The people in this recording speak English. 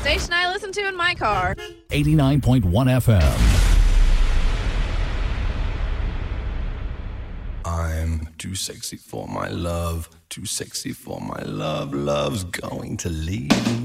station I listen to in my car. 89.1 FM. I'm too sexy for my love, too sexy for my love. Love's going to leave me.